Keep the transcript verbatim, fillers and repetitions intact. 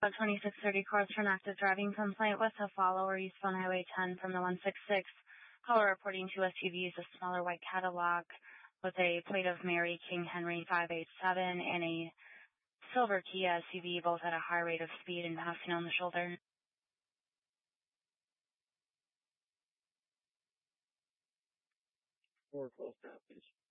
twenty-six thirty calls for an active driving complaint with a follower eastbound Highway ten from the one six six. Caller reporting two S U Vs, a smaller white Cadillac with a plate of Mary King Henry five eight seven and a silver Kia S U V, both at a high rate of speed and passing on the shoulder. Four close now, please.